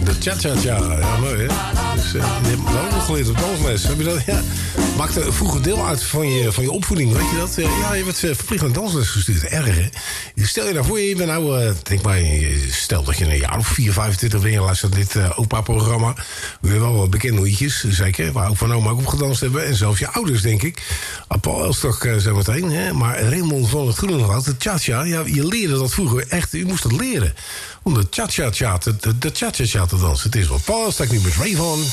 De cha-cha-cha. Ja, mooi, hè? Dus, je hebt het ook nog geleerd op dansles. Heb je dat? Ja. Maakte vroeger deel uit van je opvoeding, weet je dat? Ja, je werd verplicht naar dansles gestuurd. Erg, hè? Stel je nou voor, je bent nou... denk maar, stel dat je een jaar of 4, 25 bent... en luistert dit opa-programma. We hebben wel wat bekende liedjes, zeker. Waar ook van oma ook op gedanst hebben. En zelfs je ouders, denk ik. Paul Elstak zo meteen. Hè? Maar Raymond van het Groenenwoud, de cha-cha... Ja, je leerde dat vroeger echt. Je moest dat leren. Om de cha-cha-cha, de cha-cha-cha te dansen. Het is wat Paul Elstak nu met Ray Vaughan.